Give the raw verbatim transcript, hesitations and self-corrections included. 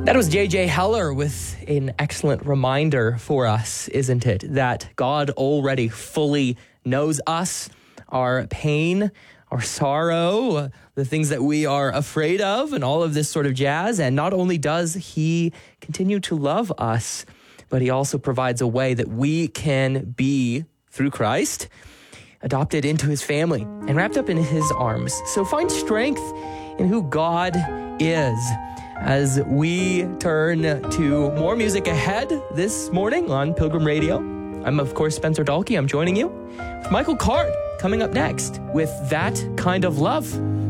That was J J Heller with an excellent reminder for us, isn't it? That God already fully knows us, our pain, our sorrow, the things that we are afraid of, and all of this sort of jazz. And not only does he continue to love us, but he also provides a way that we can be, through Christ, adopted into his family and wrapped up in his arms. So find strength in who God is as we turn to more music ahead this morning on Pilgrim Radio. I'm, of course, Spencer Dalkey. I'm joining you with Michael Card coming up next with That Kind of Love.